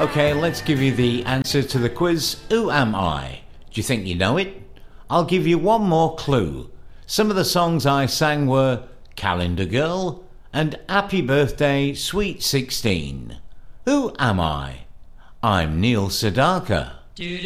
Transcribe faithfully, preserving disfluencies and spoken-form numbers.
Okay, let's give you the answer to the quiz. Who am I? Do you think you know it? I'll give you one more clue. Some of the songs I sang were Calendar Girl and Happy Birthday Sweet sixteen. Who am I? I'm Neil Sedaka.